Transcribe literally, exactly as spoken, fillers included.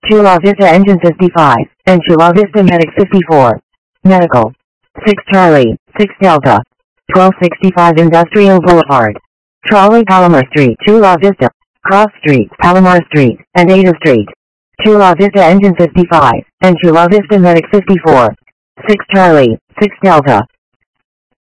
Chula Vista Engine fifty-five, and Chula Vista Medic fifty-four. Medical. six Charlie, six Delta. twelve sixty-five Industrial Boulevard. Trolley Palomar Street, Chula Vista. Cross Street, Palomar Street, and Ada Street. Chula Vista Engine fifty-five, and Chula Vista Medic fifty-four. six Charlie, six Delta.